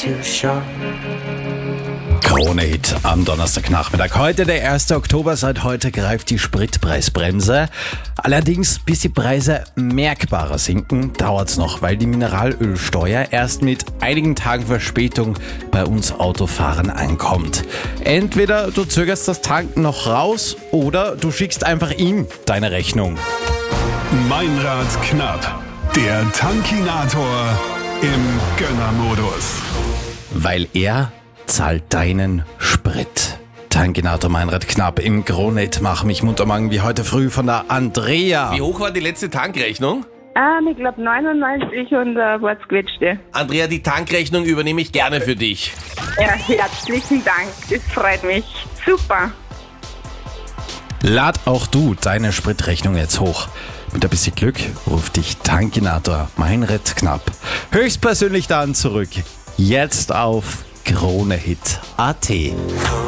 too short. Krone-Hit am Donnerstagnachmittag. Heute der 1. Oktober. Seit heute greift die Spritpreisbremse. Allerdings, bis die Preise merkbarer sinken, dauert's noch, weil die Mineralölsteuer erst mit einigen Tagen Verspätung bei uns Autofahrern ankommt. Entweder du zögerst das Tanken noch raus oder du schickst einfach ihm deine Rechnung. Meinrad knapp. Der Tankinator im Gönnermodus. Weil er zahlt deinen Sprit. Tankinator Meinrad Knapp im Krone-Hit. Mach mich munter morgen wie heute früh von der Andrea. Wie hoch war die letzte Tankrechnung? Ich glaube 99 und was quetschte. Andrea, die Tankrechnung übernehme ich gerne für dich. Ja, herzlichen Dank, das freut mich. Super. Lad auch du deine Spritrechnung jetzt hoch. Mit ein bisschen Glück ruft dich Tankinator Meinrad Knapp höchstpersönlich dann zurück. Jetzt auf Krone-Hit.at.